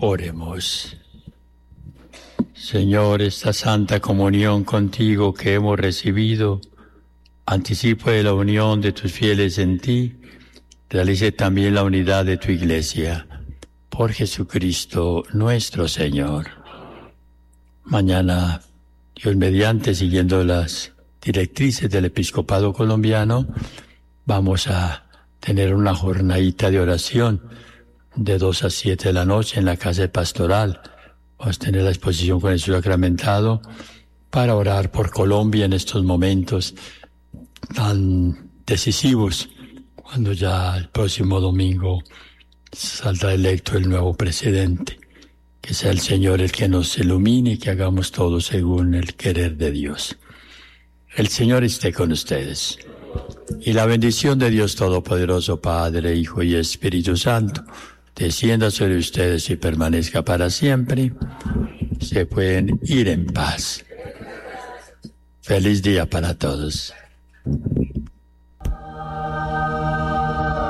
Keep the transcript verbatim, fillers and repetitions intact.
Oremos. Señor, esta santa comunión contigo que hemos recibido, anticipo de la unión de tus fieles en ti, realice también la unidad de tu Iglesia. Por Jesucristo nuestro Señor. Mañana, Dios mediante, siguiendo las directrices del episcopado colombiano, vamos a tener una jornadita de oración de dos a siete de la noche en la casa de pastoral. Vamos a tener la exposición con Jesús sacramentado para orar por Colombia en estos momentos tan decisivos, cuando ya el próximo domingo saldrá electo el nuevo presidente. Que sea el Señor el que nos ilumine y que hagamos todo según el querer de Dios. El Señor esté con ustedes. Y la bendición de Dios Todopoderoso, Padre, Hijo y Espíritu Santo, descienda sobre ustedes y permanezca para siempre. Se pueden ir en paz. Feliz día para todos.